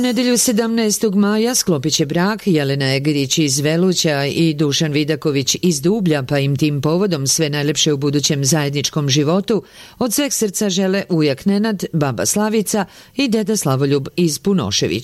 nedjelju 17. maja sklopit će brak Jelena Egerić iz Veluća i Dušan Vidaković iz Dublja, pa im tim povodom sve najlepše u budućem zajedničkom životu od sveg srca žele ujak Nenad, baba Slavica i deda Slavoljub iz Punoševića.